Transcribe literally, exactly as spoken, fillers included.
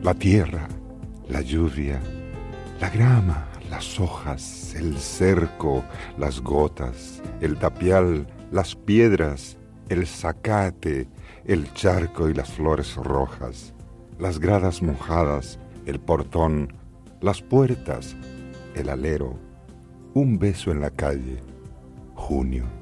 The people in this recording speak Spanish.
La tierra, la lluvia, la grama, las hojas, el cerco, las gotas, el tapial, las piedras, el zacate, el charco y las flores rojas, las gradas mojadas, el portón, las puertas, el alero, un beso en la calle, junio.